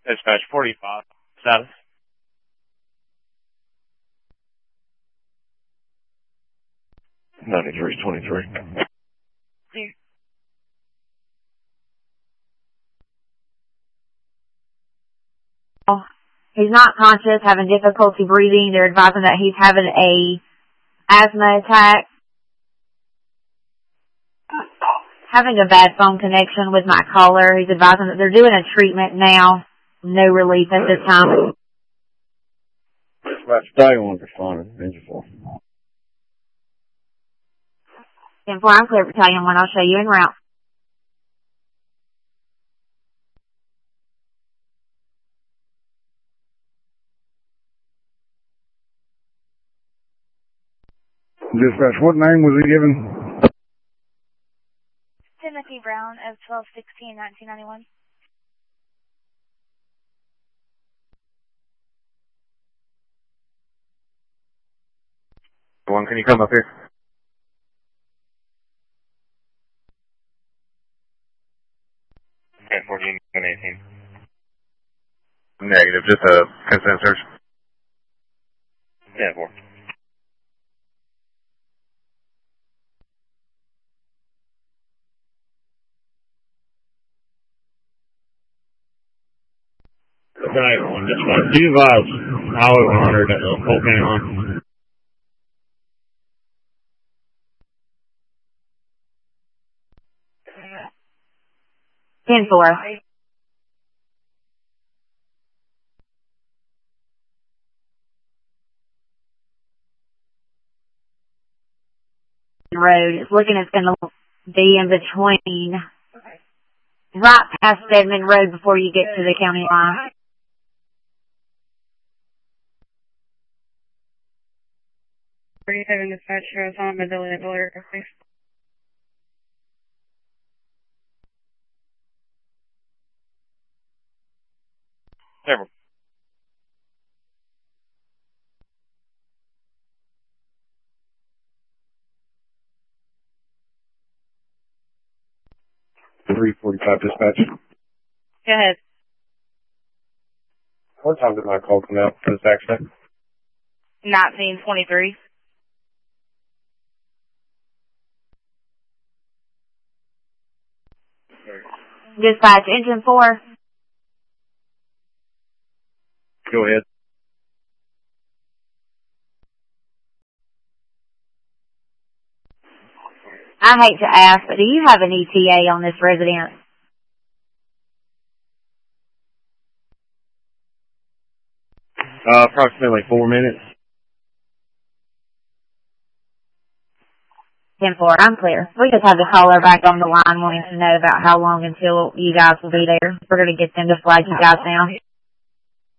Dispatch 45. Status. '93 23. He's not conscious, having difficulty breathing. They're advising that he's having a asthma attack. Having a bad phone connection with my caller. He's advising that they're doing a treatment now. No relief at this time. Dispatch day one responding. Engine 4. 10-4, I'm clear Battalion 1. I'll show you en route. Dispatch, what name was he given? Timothy Brown of 12/16/1991. One, can you come up here? Okay, 14 and 18. Negative, just a consent search. Yeah, 4. Day one, dispatch. Do you advise Highway 100 at the Polk County line? Ten four. Road. It's looking it's going to be in between, right past Stedman Road before you get to the county line. Dispatch shows on Medallion at Valerica, please. Several. .345 dispatch. Go ahead. What time did my call come out for this accident? 19:23. Dispatch, engine 4. Go ahead. I hate to ask, but do you have an ETA on this resident? Approximately 4 minutes. 10-4, I'm clear. We just have the caller back on the line wanting to know about how long until you guys will be there. We're going to get them to flag you guys down.